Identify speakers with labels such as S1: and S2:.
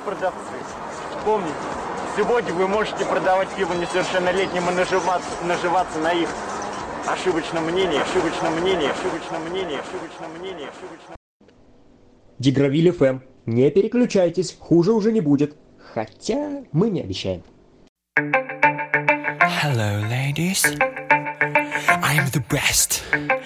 S1: продавцы, помните, сегодня вы можете продавать пиво несовершеннолетним и наживаться на их ошибочном мнении.
S2: Дигравиль ФМ. Не переключайтесь, хуже уже не будет. Хотя мы не обещаем.
S3: Hello, ladies. I'm the best.